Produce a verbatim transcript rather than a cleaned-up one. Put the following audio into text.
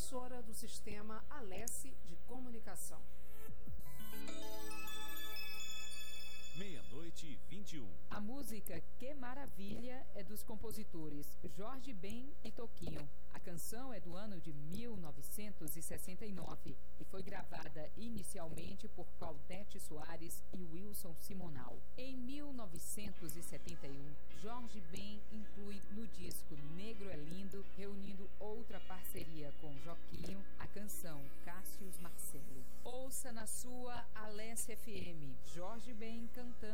emissora do Sistema Alesse de Comunicação. Meia-noite e vinte e um. A música Que Maravilha é dos compositores Jorge Ben e Toquinho. A canção é do ano de mil novecentos e sessenta e nove e foi gravada inicialmente por Claudete Soares e Wilson Simonal. Em mil novecentos e setenta e um, Jorge Ben inclui no disco Negro é Lindo, reunindo outra parceria com Joquinho, a canção Cássius Marcelo. Ouça na sua Alesse F M, Jorge Ben cantando